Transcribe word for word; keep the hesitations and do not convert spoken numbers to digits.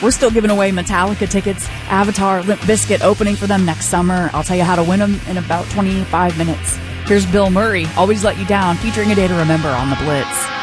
We're still giving away Metallica tickets, Avatar, Limp Bizkit opening for them next summer. I'll tell you how to win them in about twenty-five minutes. Here's Bill Murray, Always Let You Down, featuring A Day to Remember on The Blitz.